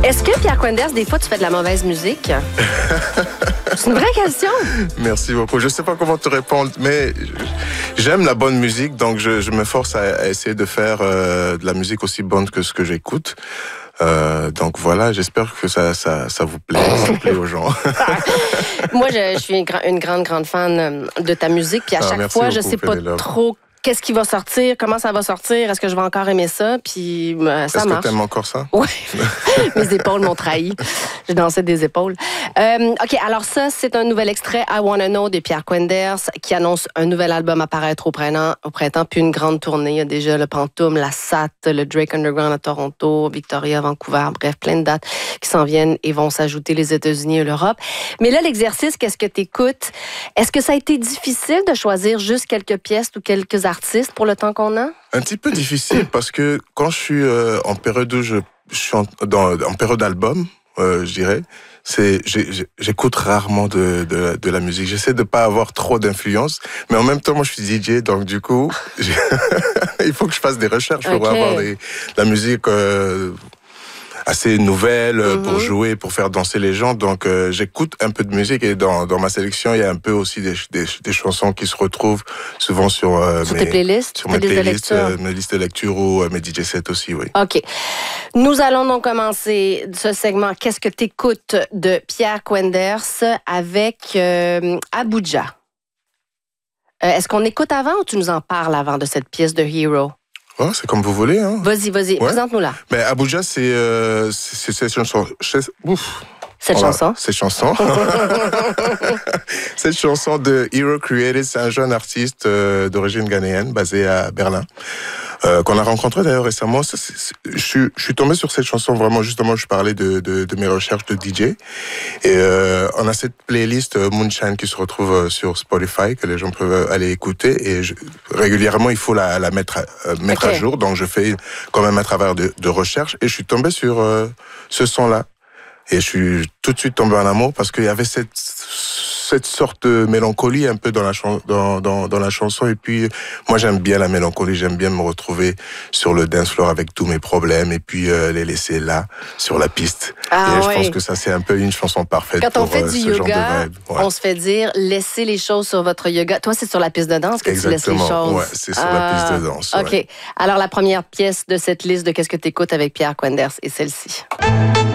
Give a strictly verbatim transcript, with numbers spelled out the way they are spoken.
Est-ce que, Pierre Quenders, des fois, tu fais de la mauvaise musique? C'est une vraie question. Merci beaucoup. Je ne sais pas comment te répondre, mais j'aime la bonne musique, donc je, je me force à, à essayer de faire euh, de la musique aussi bonne que ce que j'écoute. Euh, donc voilà, j'espère que ça, ça, ça vous plaît, ça plaît aux gens. Moi, je, je suis une, une grande, grande fan de ta musique, puis à Ah, chaque merci fois, je beaucoup, sais pas Pénélope. trop qu'est-ce qui va sortir, comment ça va sortir, est-ce que je vais encore aimer ça, puis euh, ça Est-ce marche. que t'aimes encore ça? Oui, mes épaules m'ont trahi. Je dansais des épaules. Euh, OK, alors ça, c'est un nouvel extrait, I Wanna Know, de Pierre Quenders, qui annonce un nouvel album à paraître au printemps, au printemps, puis une grande tournée. Il y a déjà le Pantoum, la S A T, le Drake Underground à Toronto, Victoria, Vancouver, bref, plein de dates qui s'en viennent et vont s'ajouter les États-Unis et l'Europe. Mais là, l'exercice, qu'est-ce que tu écoutes? Est-ce que ça a été difficile de choisir juste quelques pièces ou quelques artistes pour le temps qu'on a? Un petit peu difficile parce que quand je suis euh, en période où je, je suis en, dans, en période d'album, euh, je dirais, c'est j'ai- j'ai- j'écoute rarement de, de, de la musique. J'essaie de pas avoir trop d'influence, mais en même temps, moi, je suis D J, donc du coup, j'ai- il faut que je fasse des recherches pour Ok. avoir des, de la musique euh, assez nouvelle euh, pour Mhm. jouer, pour faire danser les gens. Donc, euh, j'écoute un peu de musique et dans, dans ma sélection, il y a un peu aussi des, des, des chansons qui se retrouvent souvent sur, euh, Sur mes, tes playlists? sur Tes mes listes de playlists, lecture? euh, mes listes de lecture ou euh, mes D J sets aussi, oui. OK. Nous allons donc commencer ce segment Qu'est-ce que t'écoutes de Pierre Quenders avec euh, Abuja. Euh, Est-ce qu'on écoute avant ou tu nous en parles avant de cette pièce de Hero? Oh, c'est comme vous voulez, hein. Vas-y, vas-y, Ouais. présente-nous-la. Mais Abuja, c'est euh, c'est c'est cette chanson. c'est- Ouf. Cette Voilà, chanson. Cette chanson. Cette chanson de Hero Created, c'est un jeune artiste euh, d'origine ghanéenne, basé à Berlin, euh, qu'on a rencontré d'ailleurs récemment. C'est- c'est- c'est- Je suis, je suis tombé sur cette chanson vraiment, justement, je parlais de, de, de mes recherches de D J. Et euh, on a cette playlist euh, Moonshine qui se retrouve euh, sur Spotify, que les gens peuvent aller écouter. Et je- régulièrement, il faut la, la mettre, à, euh, mettre Ok. à jour. Donc, je fais quand même un travail de, de recherche. Et je suis tombé sur euh, ce son-là. Et je suis tout de suite tombé en amour parce qu'il y avait cette, cette sorte de mélancolie un peu dans la, chan- dans, dans, dans la chanson. Et puis, moi, j'aime bien la mélancolie. J'aime bien me retrouver sur le dance floor avec tous mes problèmes et puis euh, les laisser là, sur la piste. Ah et je ouais. pense que ça, c'est un peu une chanson parfaite Quand on pour fait euh, du ce genre yoga, de vibe. Ouais. on se fait dire laissez les choses sur votre yoga. Toi, c'est sur la piste de danse que tu laisses les Exactement. choses. Ouais, c'est sur la piste de danse. OK. ouais. Alors, la première pièce de cette liste de Qu'est-ce que t'écoutes avec Pierre Quenders est celle-ci.